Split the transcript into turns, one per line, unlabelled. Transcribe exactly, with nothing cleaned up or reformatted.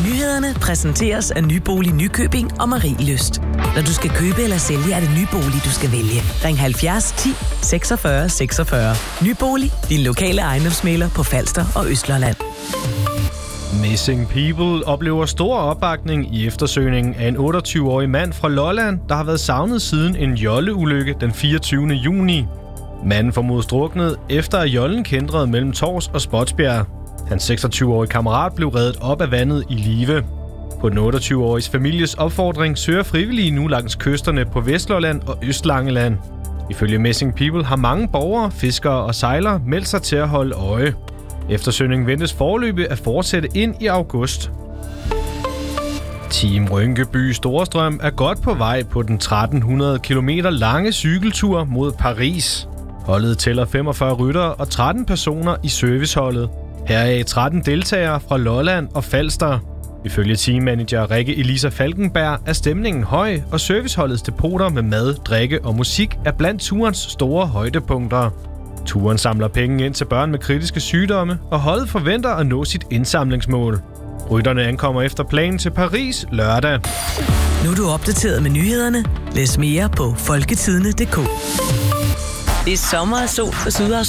Nyhederne præsenteres af Nybolig Nykøbing og Marielyst. Når du skal købe eller sælge, er det Nybolig, du skal vælge. Ring halvfjerds ti seksogfyrre seksogfyrre. Nybolig, din lokale ejendomsmægler på Falster og Østlandet.
Missing People oplever stor opbakning i eftersøgningen af en otteogtyve-årig mand fra Lolland, der har været savnet siden en jolleulykke den fireogtyvende juni. Manden formodes druknet, efter at jollen kændrede mellem Tors og Spotsbjerg. Hans seksogtyve-årige kammerat blev reddet op af vandet i live. På den otteogtyve-åriges families opfordring søger frivillige nu langs kysterne på Vestlolland og Østlangeland. Ifølge Missing People har mange borgere, fiskere og sejlere meldt sig til at holde øje. Eftersøgningen ventes foreløbig at fortsætte ind i august. Team Rynkeby Storstrøm er godt på vej på den tretten hundrede kilometer lange cykeltur mod Paris. Holdet tæller femogfyrre ryttere og tretten personer i serviceholdet. Heraf tretten deltagere fra Lolland og Falster. Ifølge teammanager Rikke Elisa Falkenberg er stemningen høj, og serviceholdets depoter med mad, drikke og musik er blandt turens store højdepunkter. Turen samler penge ind til børn med kritiske sygdomme, og holdet forventer at nå sit indsamlingsmål. Rytterne ankommer efter planen til Paris lørdag.
Nu er du opdateret med nyhederne. Læs mere på folketidene punktum d k. Det er sommer og sol på Sydhavs